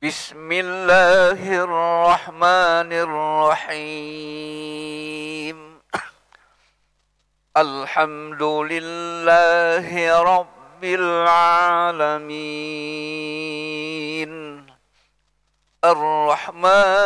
بسم الله الرحمن الرحيم الحمد لله رب العالمين الرحمن